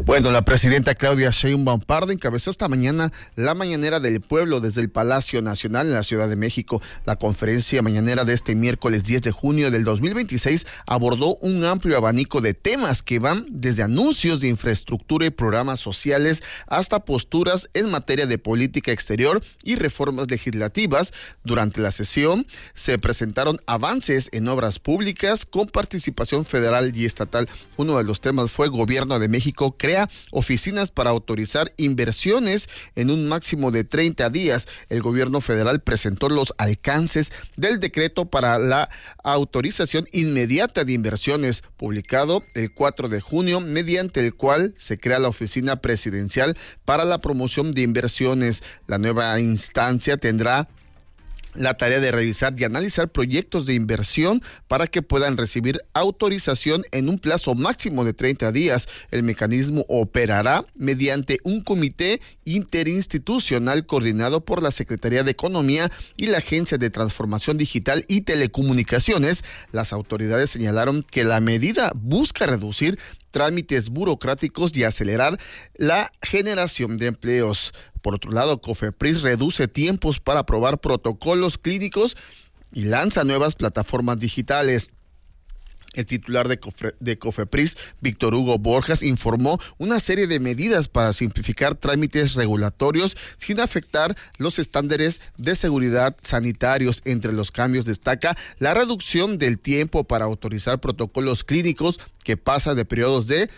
Bueno, la presidenta Claudia Sheinbaum Pardo encabezó esta mañana la Mañanera del Pueblo desde el Palacio Nacional en la Ciudad de México. La conferencia mañanera de este miércoles 10 de junio del 2026 abordó un amplio abanico de temas que van desde anuncios de infraestructura y programas sociales hasta posturas en materia de política exterior y reformas legislativas. Durante la sesión se presentaron avances en obras públicas con participación federal y estatal. Uno de los temas fue Gobierno de México crea oficinas para autorizar inversiones en un máximo de 30 días. El gobierno federal presentó los alcances del decreto para la autorización inmediata de inversiones, publicado el 4 de junio, mediante el cual se crea la Oficina Presidencial para la Promoción de Inversiones. La nueva instancia tendrá la tarea de revisar y analizar proyectos de inversión para que puedan recibir autorización en un plazo máximo de 30 días. El mecanismo operará mediante un comité interinstitucional coordinado por la Secretaría de Economía y la Agencia de Transformación Digital y Telecomunicaciones. Las autoridades señalaron que la medida busca reducir trámites burocráticos y acelerar la generación de empleos. Por otro lado, COFEPRIS reduce tiempos para aprobar protocolos clínicos y lanza nuevas plataformas digitales. El titular de COFEPRIS, Víctor Hugo Borjas, informó una serie de medidas para simplificar trámites regulatorios sin afectar los estándares de seguridad sanitarios. Entre los cambios destaca la reducción del tiempo para autorizar protocolos clínicos, que pasa de periodos de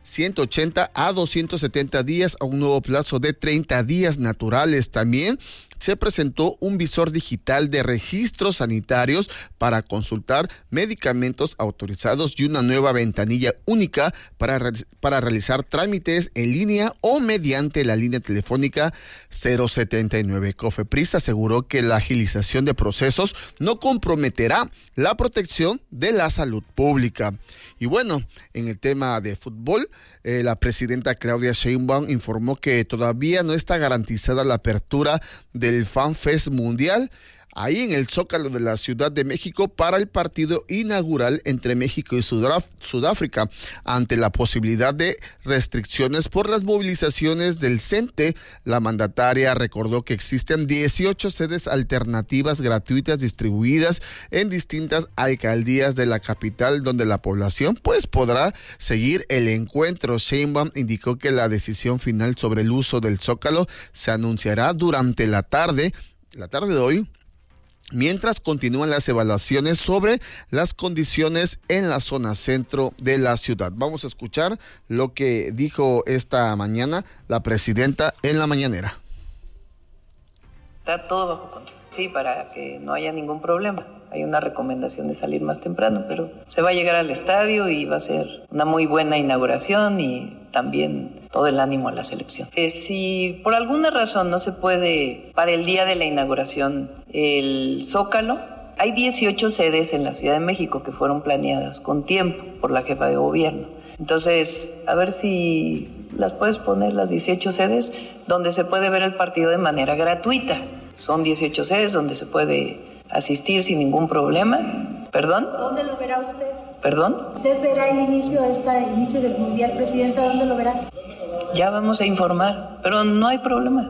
180 a 270 días a un nuevo plazo de 30 días naturales. También se presentó un visor digital de registros sanitarios para consultar medicamentos autorizados y una nueva ventanilla única para realizar trámites en línea o mediante la línea telefónica 079. COFEPRIS aseguró que la agilización de procesos no comprometerá la protección de la salud pública. Y bueno, en el tema de fútbol, la presidenta Claudia Sheinbaum informó que todavía no está garantizada la apertura del FanFest Mundial ahí en el Zócalo de la Ciudad de México para el partido inaugural entre México y Sudáfrica, ante la posibilidad de restricciones por las movilizaciones del CENTE. La mandataria recordó que existen 18 sedes alternativas gratuitas distribuidas en distintas alcaldías de la capital, donde la población podrá seguir el encuentro. Sheinbaum indicó que la decisión final sobre el uso del Zócalo se anunciará durante la tarde de hoy, mientras continúan las evaluaciones sobre las condiciones en la zona centro de la ciudad. Vamos a escuchar lo que dijo esta mañana la presidenta en la mañanera. Está todo bajo control. Sí, para que no haya ningún problema. Hay una recomendación de salir más temprano, pero se va a llegar al estadio y va a ser una muy buena inauguración y también todo el ánimo a la selección. Si por alguna razón no se puede para el día de la inauguración el Zócalo, hay 18 sedes en la Ciudad de México que fueron planeadas con tiempo por la jefa de gobierno. Entonces, a ver si las puedes poner, las 18 sedes, donde se puede ver el partido de manera gratuita. Son 18 sedes donde se puede asistir sin ningún problema. ¿Perdón? ¿Dónde lo verá usted? ¿Perdón? ¿Usted verá el inicio del Mundial, Presidenta? ¿Dónde lo verá? Ya vamos a informar, pero no hay problema.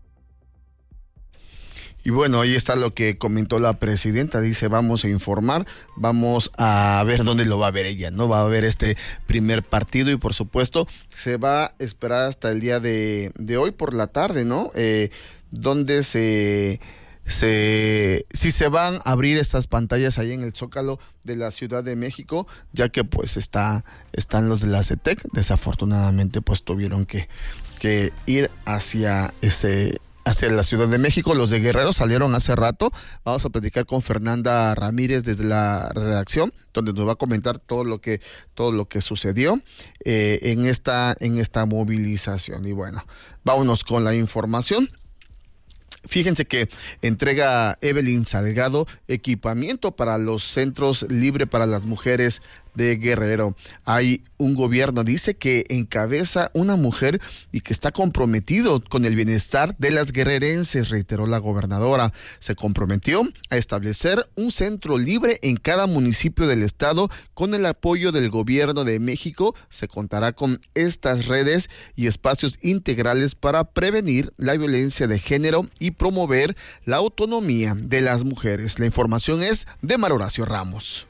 Y bueno, ahí está lo que comentó la presidenta. Dice, vamos a informar, vamos a ver dónde lo va a ver ella, ¿no? Va a ver este primer partido y por supuesto se va a esperar hasta el día de hoy por la tarde, ¿no? Donde si se van a abrir estas pantallas ahí en el Zócalo de la Ciudad de México, ya que pues están los de la CETEC. Desafortunadamente pues tuvieron que ir hacia la Ciudad de México. Los de Guerrero salieron hace rato. Vamos a platicar con Fernanda Ramírez desde la redacción, donde nos va a comentar todo lo que sucedió en esta movilización. Y bueno, vámonos con la información. Fíjense que entrega Evelyn Salgado equipamiento para los centros Libre para las Mujeres de Guerrero. Hay un gobierno, dice, que encabeza una mujer y que está comprometido con el bienestar de las guerrerenses, reiteró la gobernadora. Se comprometió a establecer un centro libre en cada municipio del estado. Con el apoyo del gobierno de México, se contará con estas redes y espacios integrales para prevenir la violencia de género y promover la autonomía de las mujeres. La información es de Mar Horacio Ramos.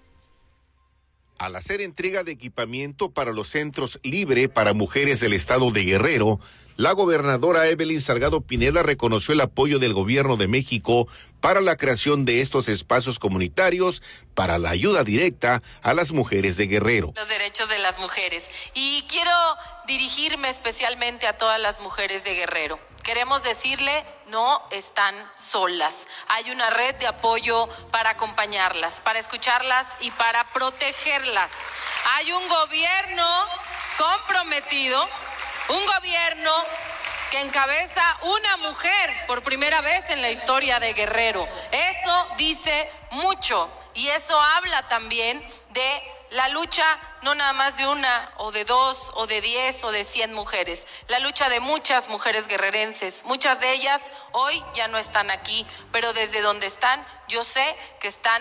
Al hacer entrega de equipamiento para los centros libre para mujeres del estado de Guerrero, la gobernadora Evelyn Salgado Pineda reconoció el apoyo del gobierno de México para la creación de estos espacios comunitarios para la ayuda directa a las mujeres de Guerrero. Los derechos de las mujeres. Y quiero dirigirme especialmente a todas las mujeres de Guerrero. Queremos decirle, no están solas. Hay una red de apoyo para acompañarlas, para escucharlas y para protegerlas. Hay un gobierno comprometido, un gobierno que encabeza una mujer por primera vez en la historia de Guerrero. Eso dice mucho y eso habla también de la lucha no nada más de una o de dos o de 10 o de 100 mujeres, la lucha de muchas mujeres guerrerenses. Muchas de ellas hoy ya no están aquí, pero desde donde están yo sé que están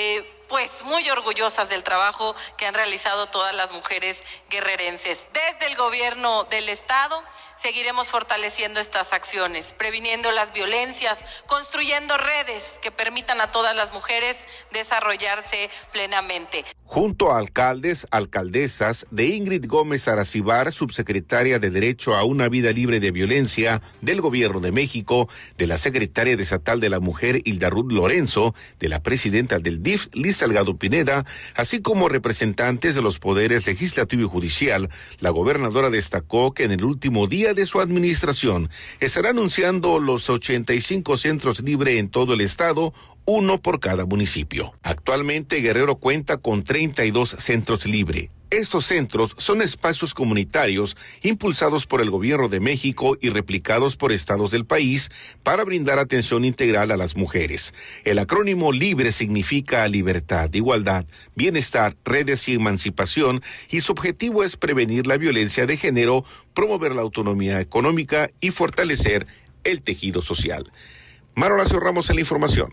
pues muy orgullosas del trabajo que han realizado todas las mujeres guerrerenses. Desde el gobierno del estado seguiremos fortaleciendo estas acciones, previniendo las violencias, construyendo redes que permitan a todas las mujeres desarrollarse plenamente. Junto a alcaldes, alcaldesas de Ingrid Gómez Aracibar, subsecretaria de Derecho a una Vida Libre de Violencia del Gobierno de México, de la secretaria estatal de la Mujer Hilda Ruth Lorenzo, de la presidenta del DIF Liz Salgado Pineda, así como representantes de los poderes legislativo y judicial, la gobernadora destacó que en el último día de su administración estará anunciando los 85 centros libres en todo el estado, uno por cada municipio. Actualmente Guerrero cuenta con 32 centros libres. Estos centros son espacios comunitarios impulsados por el gobierno de México y replicados por estados del país para brindar atención integral a las mujeres. El acrónimo LIBRE significa libertad, igualdad, bienestar, redes y emancipación, y su objetivo es prevenir la violencia de género, promover la autonomía económica y fortalecer el tejido social. Mar Horacio Ramos en la información.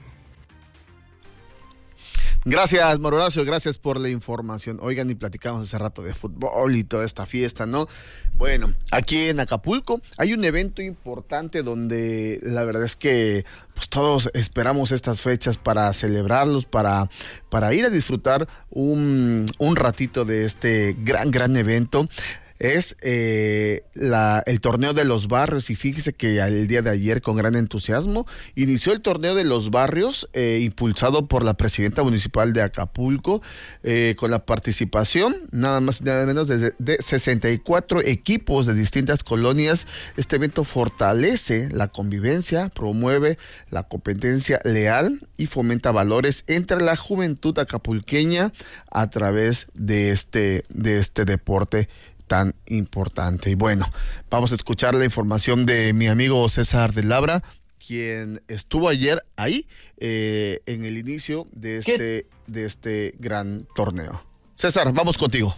Gracias, Mar Horacio, gracias por la información. Oigan, y platicamos hace rato de fútbol y toda esta fiesta, ¿no? Bueno, aquí en Acapulco hay un evento importante donde la verdad es que pues todos esperamos estas fechas para celebrarlos, para ir a disfrutar un ratito de este gran evento. Es el torneo de los barrios, y fíjese que el día de ayer con gran entusiasmo inició el torneo de los barrios impulsado por la presidenta municipal de Acapulco, con la participación nada más y nada menos de 64 equipos de distintas colonias. Este evento fortalece la convivencia, promueve la competencia leal y fomenta valores entre la juventud acapulqueña a través de este deporte tan importante. Y bueno, vamos a escuchar la información de mi amigo César de Labra, quien estuvo ayer ahí en el inicio de este gran torneo. César, vamos contigo.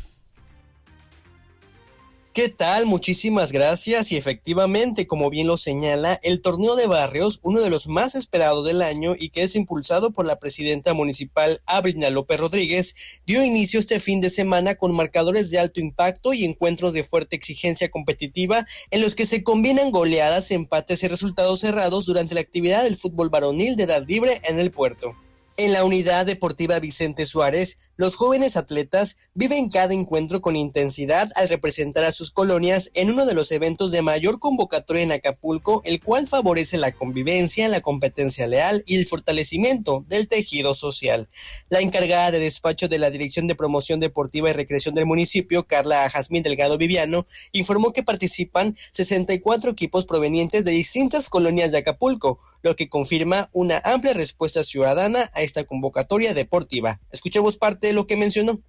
¿Qué tal? Muchísimas gracias. Y efectivamente, como bien lo señala, el torneo de barrios, uno de los más esperados del año y que es impulsado por la presidenta municipal Abrina López Rodríguez, dio inicio este fin de semana con marcadores de alto impacto y encuentros de fuerte exigencia competitiva en los que se combinan goleadas, empates y resultados cerrados durante la actividad del fútbol varonil de edad libre en el puerto. En la unidad deportiva Vicente Suárez, los jóvenes atletas viven cada encuentro con intensidad al representar a sus colonias en uno de los eventos de mayor convocatoria en Acapulco, el cual favorece la convivencia, la competencia leal y el fortalecimiento del tejido social. La encargada de despacho de la Dirección de Promoción Deportiva y Recreación del municipio, Carla Jazmín Delgado Viviano, informó que participan 64 equipos provenientes de distintas colonias de Acapulco, lo que confirma una amplia respuesta ciudadana a esta convocatoria deportiva. Escuchemos parte de lo que mencionó.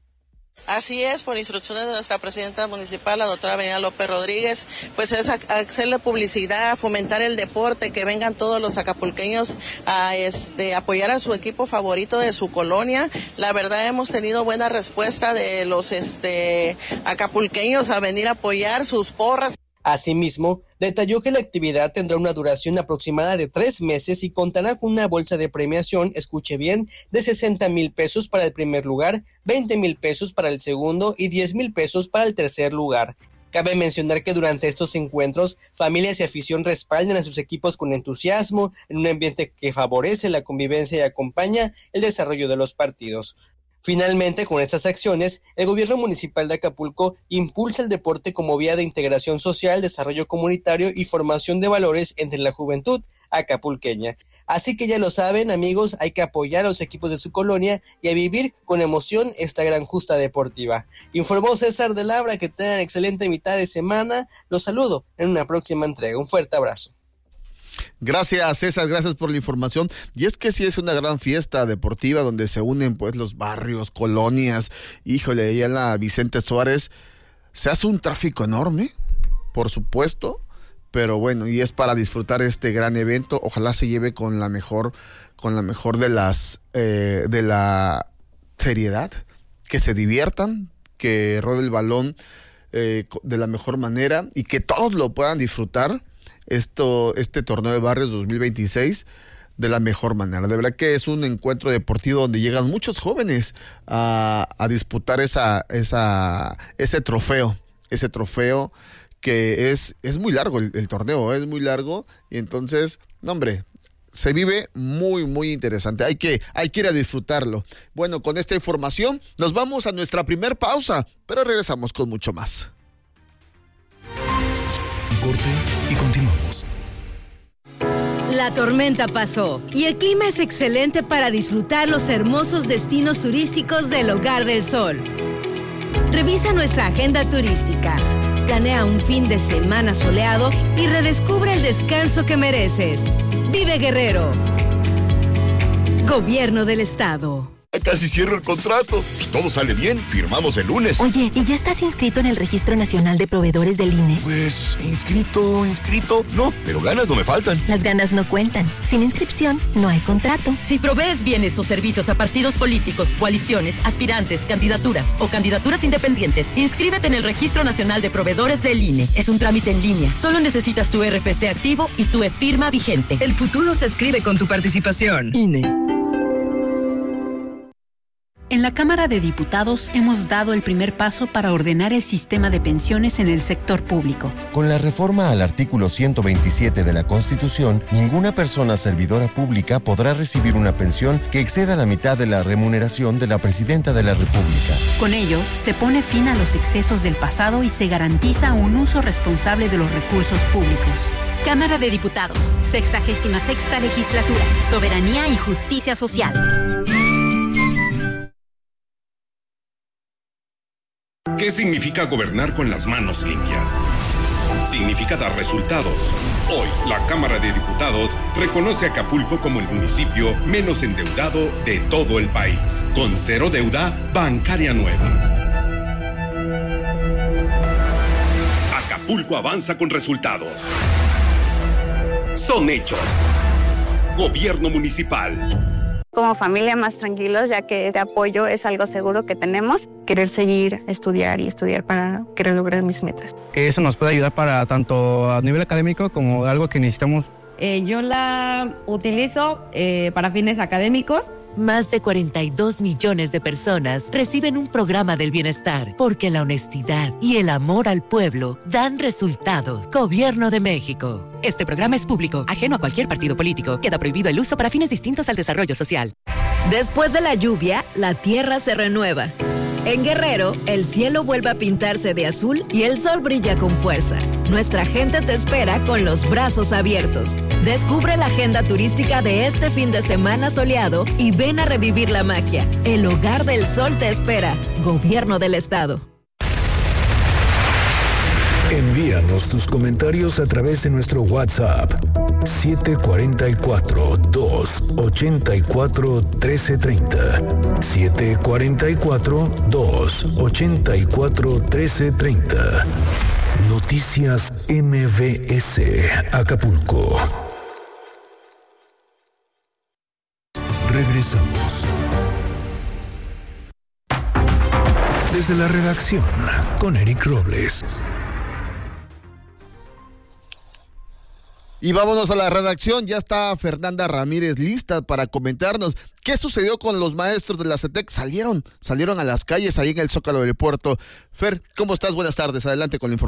Así es, por instrucciones de nuestra presidenta municipal, la doctora Avenida López Rodríguez, pues es hacerle publicidad, fomentar el deporte, que vengan todos los acapulqueños a apoyar a su equipo favorito de su colonia. La verdad hemos tenido buena respuesta de los acapulqueños a venir a apoyar sus porras. Asimismo, detalló que la actividad tendrá una duración aproximada de 3 meses y contará con una bolsa de premiación, escuche bien, de 60,000 pesos para el primer lugar, 20,000 pesos para el segundo y 10,000 pesos para el tercer lugar. Cabe mencionar que durante estos encuentros, familias y afición respaldan a sus equipos con entusiasmo, en un ambiente que favorece la convivencia y acompaña el desarrollo de los partidos. Finalmente, con estas acciones, el gobierno municipal de Acapulco impulsa el deporte como vía de integración social, desarrollo comunitario y formación de valores entre la juventud acapulqueña. Así que ya lo saben, amigos, hay que apoyar a los equipos de su colonia y a vivir con emoción esta gran justa deportiva. Informó César de Labra. Que tengan excelente mitad de semana. Los saludo en una próxima entrega. Un fuerte abrazo. Gracias, César, gracias por la información. Y es que sí es una gran fiesta deportiva donde se unen pues los barrios, colonias. Híjole, allá en la Vicente Suárez se hace un tráfico enorme, por supuesto, pero bueno, y es para disfrutar este gran evento. Ojalá se lleve con la mejor de las de la seriedad, que se diviertan, que rode el balón de la mejor manera y que todos lo puedan disfrutar. Este torneo de barrios 2026 de la mejor manera. De verdad que es un encuentro deportivo donde llegan muchos jóvenes a disputar ese trofeo que es muy largo el torneo, es muy largo y entonces, no hombre, se vive muy, muy interesante. Hay que ir a disfrutarlo. Bueno, con esta información nos vamos a nuestra primer pausa, pero regresamos con mucho más. Corte y continuamos. La tormenta pasó y el clima es excelente para disfrutar los hermosos destinos turísticos del Hogar del Sol. Revisa nuestra agenda turística, planea un fin de semana soleado y redescubre el descanso que mereces. Vive Guerrero. Gobierno del Estado. Casi cierro el contrato. Si todo sale bien, firmamos el lunes. Oye, ¿y ya estás inscrito en el Registro Nacional de Proveedores del INE? Pues, inscrito, no, pero ganas no me faltan. Las ganas no cuentan. Sin inscripción, no hay contrato. Si provees bienes o servicios a partidos políticos, coaliciones, aspirantes, candidaturas o candidaturas independientes, inscríbete en el Registro Nacional de Proveedores del INE. Es un trámite en línea. Solo necesitas tu RFC activo y tu e-firma vigente. El futuro se escribe con tu participación. INE. En la Cámara de Diputados hemos dado el primer paso para ordenar el sistema de pensiones en el sector público. Con la reforma al artículo 127 de la Constitución, ninguna persona servidora pública podrá recibir una pensión que exceda la mitad de la remuneración de la Presidenta de la República. Con ello, se pone fin a los excesos del pasado y se garantiza un uso responsable de los recursos públicos. Cámara de Diputados, 66ª Legislatura, Soberanía y Justicia Social. ¿Qué significa gobernar con las manos limpias? Significa dar resultados. Hoy, la Cámara de Diputados reconoce a Acapulco como el municipio menos endeudado de todo el país, con 0 deuda bancaria nueva. Acapulco avanza con resultados. Son hechos. Gobierno municipal. Como familia más tranquilos, ya que este apoyo es algo seguro que tenemos. Querer seguir, estudiar para querer lograr mis metas. Que eso nos puede ayudar para tanto a nivel académico como algo que necesitamos. Yo la utilizo para fines académicos. Más de 42 millones de personas reciben un programa del bienestar porque la honestidad y el amor al pueblo dan resultados. Gobierno de México. Este programa es público, ajeno a cualquier partido político. Queda prohibido el uso para fines distintos al desarrollo social. Después de la lluvia, la tierra se renueva. En Guerrero, el cielo vuelve a pintarse de azul y el sol brilla con fuerza. Nuestra gente te espera con los brazos abiertos. Descubre la agenda turística de este fin de semana soleado y ven a revivir la magia. El Hogar del Sol te espera. Gobierno del Estado. Envíanos tus comentarios a través de nuestro WhatsApp 744-284-1330. 744-284-1330. Noticias MBS Acapulco. Regresamos. Desde la redacción, con Eric Robles. Y vámonos a la redacción, ya está Fernanda Ramírez lista para comentarnos qué sucedió con los maestros de la CETEC. Salieron a las calles ahí en el Zócalo del Puerto. Fer, ¿cómo estás? Buenas tardes, adelante con la información.